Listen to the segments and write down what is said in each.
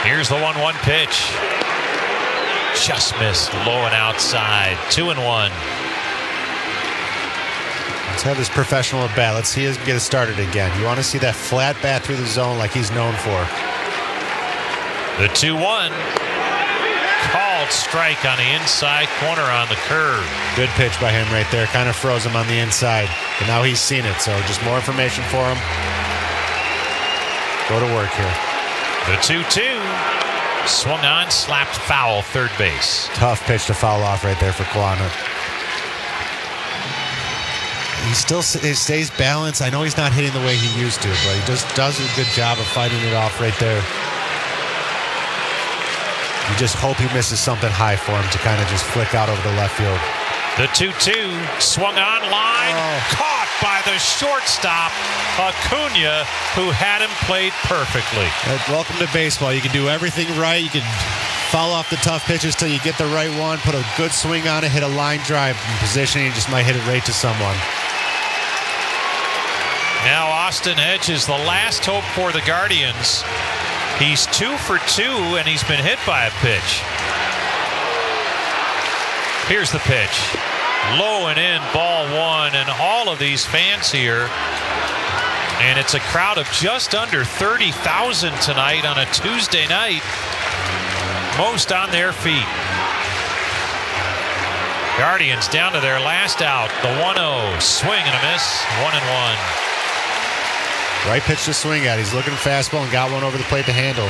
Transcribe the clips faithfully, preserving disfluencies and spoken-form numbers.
Here's the one one pitch. Just missed low and outside. Two and one. Let's have this professional at bat. Let's see him get it started again. You want to see that flat bat through the zone like he's known for. The two one. Called strike on the inside corner on the curve. Good pitch by him right there. Kind of froze him on the inside. But now he's seen it, so just more information for him. Go to work here. The two two. Swung on, slapped foul, third base. Tough pitch to foul off right there for Kuana. He still he stays balanced. I know he's not hitting the way he used to, but he just does a good job of fighting it off right there. You just hope he misses something high for him to kind of just flick out over the left field. The two two swung on line, oh. Caught by the shortstop, Acuna, who had him played perfectly. Uh, welcome to baseball. You can do everything right. You can foul off the tough pitches till you get the right one, put a good swing on it, hit a line drive in positioning, you just might hit it right to someone. Now Austin Hedges, the last hope for the Guardians. He's two for two, and he's been hit by a pitch. Here's the pitch. Low and in, ball one, and all of these fans here. And it's a crowd of just under thirty thousand tonight on a Tuesday night. Most on their feet. Guardians down to their last out. The one oh. Swing and a miss. One and one. Right pitch to swing at. He's looking fastball and got one over the plate to handle.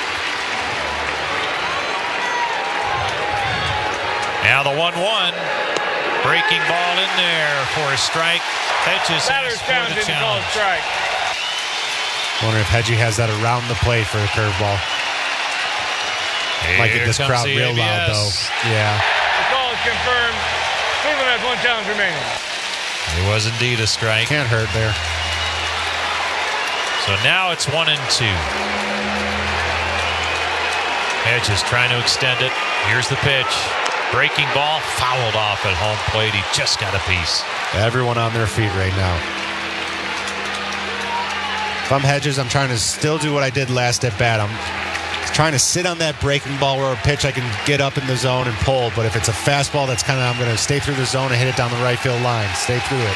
Now the one one. Breaking ball in there for a strike. Hedges Batters found in the call strike. Wonder if Hedgie has that around the plate for a curveball. Here Might get this crowd real A B S. loud though. Yeah. The call is confirmed. Cleveland has one challenge remaining. It was indeed a strike. Can't hurt there. So now it's one and two. Hedges trying to extend it. Here's the pitch. Breaking ball, fouled off at home plate. He just got a piece. Everyone on their feet right now. If I'm Hedges, I'm trying to still do what I did last at bat. I'm trying to sit on that breaking ball where a pitch I can get up in the zone and pull. But if it's a fastball, that's kind of, I'm going to stay through the zone and hit it down the right field line. Stay through it.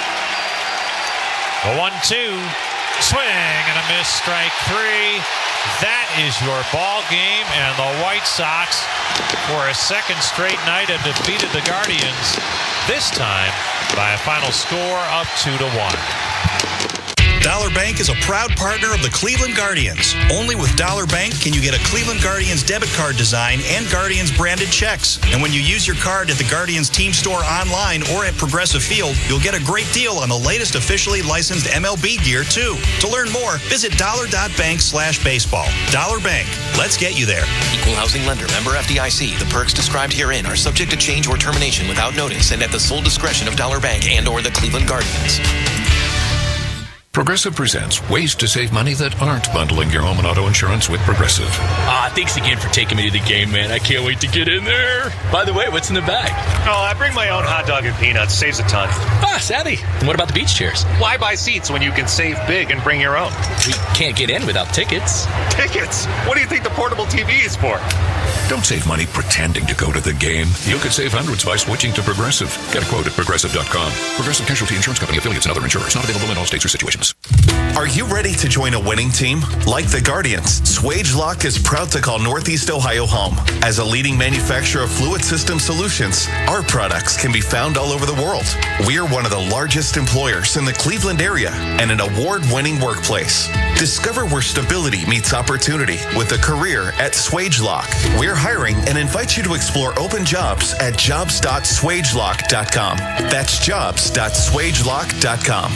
The one two. Swing and a miss, strike three. That is your ball game, and the White Sox, for a second straight night, have defeated the Guardians, this time by a final score of two to one. Dollar Bank is a proud partner of the Cleveland Guardians. Only with Dollar Bank can you get a Cleveland Guardians debit card design and Guardians branded checks. And when you use your card at the Guardians team store online or at Progressive Field, you'll get a great deal on the latest officially licensed M L B gear, too. To learn more, visit dollar.bank slash baseball. Dollar Bank. Let's get you there. Equal housing lender. Member F D I C. The perks described herein are subject to change or termination without notice and at the sole discretion of Dollar Bank and or the Cleveland Guardians. Progressive presents ways to save money that aren't bundling your home and auto insurance with Progressive. Ah, thanks again for taking me to the game, man. I can't wait to get in there. By the way, what's in the bag? Oh, I bring my own hot dog and peanuts. Saves a ton. Ah, savvy. And what about the beach chairs? Why buy seats when you can save big and bring your own? We can't get in without tickets. Tickets? What do you think the portable T V is for? Don't save money pretending to go to the game. You could save hundreds by switching to Progressive. Get a quote at progressive dot com. Progressive Casualty Insurance Company, affiliates, and other insurers. Not available in all states or situations. Are you ready to join a winning team? Like the Guardians, Swagelok is proud to call Northeast Ohio home. As a leading manufacturer of fluid system solutions, our products can be found all over the world. We are one of the largest employers in the Cleveland area and an award-winning workplace. Discover where stability meets opportunity with a career at Swagelok. We're hiring and invite you to explore open jobs at jobs dot swagelok dot com. That's jobs dot swagelok dot com.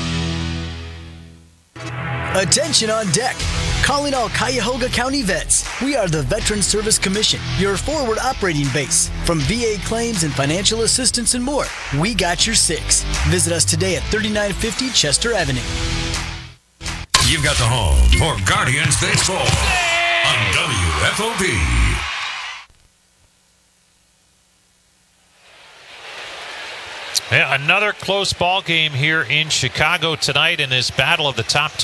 Attention on deck. Calling all Cuyahoga County vets. We are the Veterans Service Commission, your forward operating base. From V A claims and financial assistance and more, we got your six. Visit us today at thirty-nine fifty Chester Avenue. You've got the home for Guardians Baseball on W F O P. Yeah, another close ball game here in Chicago tonight in this battle of the top two.